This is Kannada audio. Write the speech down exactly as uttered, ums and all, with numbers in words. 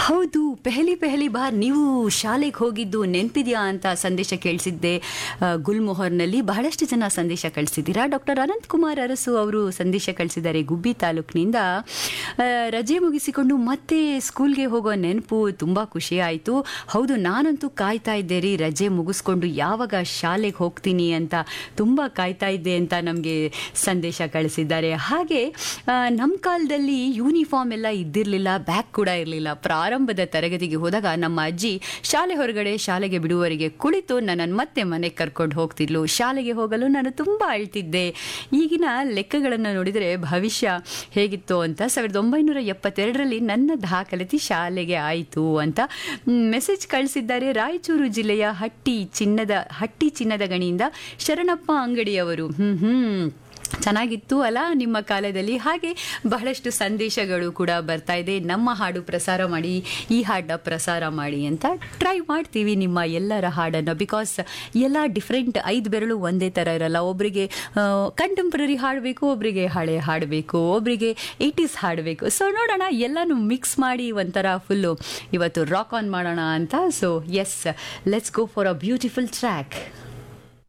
ಹೌದು, ಪೆಹಲಿ ಪೆಹಲಿ ಬಾರ್ ನೀವು ಶಾಲೆಗೆ ಹೋಗಿದ್ದು ನೆನಪಿದೆಯಾ ಅಂತ ಸಂದೇಶ ಕೇಳಿಸಿದ್ದೆ. ಗುಲ್ಮೊಹರ್ನಲ್ಲಿ ಬಹಳಷ್ಟು ಜನ ಸಂದೇಶ ಕಳಿಸಿದ್ದೀರಾ. ಡಾಕ್ಟರ್ ಅನಂತ್ ಕುಮಾರ್ ಅರಸು ಅವರು ಸಂದೇಶ ಕಳಿಸಿದ್ದಾರೆ ಗುಬ್ಬಿ ತಾಲೂಕಿನಿಂದ. ರಜೆ ಮುಗಿಸಿಕೊಂಡು ಮತ್ತೆ ಸ್ಕೂಲ್ಗೆ ಹೋಗೋ ನೆನಪು ತುಂಬ ಖುಷಿ ಆಯಿತು. ಹೌದು, ನಾನಂತೂ ಕಾಯ್ತಾ ಇದ್ದೆ ರೀ, ರಜೆ ಮುಗಿಸ್ಕೊಂಡು ಯಾವಾಗ ಶಾಲೆಗೆ ಹೋಗ್ತೀನಿ ಅಂತ ತುಂಬ ಕಾಯ್ತಾ ಇದ್ದೆ ಅಂತ ನಮಗೆ ಸಂದೇಶ ಕಳಿಸಿದ್ದಾರೆ. ಹಾಗೆ ನಮ್ಮ ಕಾಲದಲ್ಲಿ ಯೂನಿಫಾರ್ಮ್ ಎಲ್ಲ ಇದ್ದಿರಲಿಲ್ಲ, ಬ್ಯಾಗ್ ಕೂಡ ಇರಲಿಲ್ಲ. ಪ್ರಾರಂಭದ ತರಗತಿಗೆ ಹೋದಾಗ ನಮ್ಮ ಅಜ್ಜಿ ಶಾಲೆ ಹೊರಗಡೆ ಶಾಲೆಗೆ ಬಿಡುವವರೆಗೆ ಕುಳಿತು ನನ್ನನ್ನು ಮತ್ತೆ ಮನೆಗೆ ಕರ್ಕೊಂಡು ಹೋಗ್ತಿದ್ಲು. ಶಾಲೆಗೆ ಹೋಗಲು ನಾನು ತುಂಬ ಅಳ್ತಿದ್ದೆ. ಈಗಿನ ಲೆಕ್ಕಗಳನ್ನು ನೋಡಿದರೆ ಭವಿಷ್ಯ ಹೇಗಿತ್ತು ಅಂತ. ಸಾವಿರದ ಒಂಬೈನೂರ ಎಪ್ಪತ್ತೆರಡರಲ್ಲಿ ನನ್ನ ದಾಖಲಾತಿ ಶಾಲೆಗೆ ಆಯಿತು ಅಂತ ಮೆಸೇಜ್ ಕಳಿಸಿದ್ದಾರೆ. ರಾಯಚೂರು ಜಿಲ್ಲೆಯ ಹಟ್ಟಿ ಚಿನ್ನದ ಹಟ್ಟಿ ಚಿನ್ನದ ಗಣಿಯಿಂದ ಶರಣಪ್ಪ ಅಂಗಡಿಯವರು. ಹ್ಮ್ ಹ್ಮ್ ಚೆನ್ನಾಗಿತ್ತು ಅಲ್ಲ ನಿಮ್ಮ ಕಾಲದಲ್ಲಿ. ಹಾಗೆ ಬಹಳಷ್ಟು ಸಂದೇಶಗಳು ಕೂಡ ಬರ್ತಾ ಇದೆ. ನಮ್ಮ ಹಾಡು ಪ್ರಸಾರ ಮಾಡಿ, ಈ ಹಾಡನ್ನ ಪ್ರಸಾರ ಮಾಡಿ ಅಂತ ಟ್ರೈ ಮಾಡ್ತೀವಿ ನಿಮ್ಮ ಎಲ್ಲರ ಹಾಡನ್ನು. ಬಿಕಾಸ್ ಎಲ್ಲ ಡಿಫ್ರೆಂಟ್, ಐದು ಬೆರಳು ಒಂದೇ ಥರ ಇರಲ್ಲ. ಒಬ್ಬರಿಗೆ ಕಂಟೆಂಪ್ರರಿ ಹಾಡಬೇಕು, ಒಬ್ಬರಿಗೆ ಹಳೆ ಹಾಡಬೇಕು, ಒಬ್ಬರಿಗೆ ಏಯ್ಟೀಸ್ ಹಾಡಬೇಕು. ಸೊ ನೋಡೋಣ, ಎಲ್ಲನೂ ಮಿಕ್ಸ್ ಮಾಡಿ ಒಂಥರ ಫುಲ್ಲು ಇವತ್ತು ರಾಕ್ ಆನ್ ಮಾಡೋಣ ಅಂತ. So S, let's go for a beautiful track.